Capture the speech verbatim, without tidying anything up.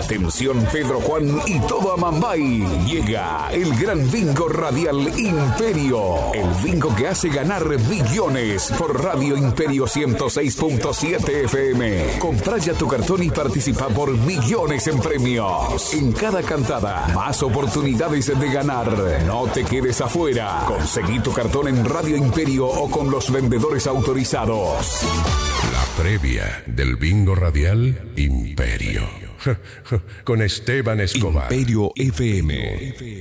Atención Pedro Juan y todo Amambay. Llega el gran bingo radial Imperio. El bingo que hace ganar billones por Radio Imperio ciento seis punto siete F M. Compra ya tu cartón y participa por millones en premios. En cada cantada, más oportunidades de ganar. No te quedes afuera. Conseguí tu cartón en Radio Imperio o con los vendedores autorizados. La previa del bingo radial Imperio. Con Esteban Escobar. Imperio F M.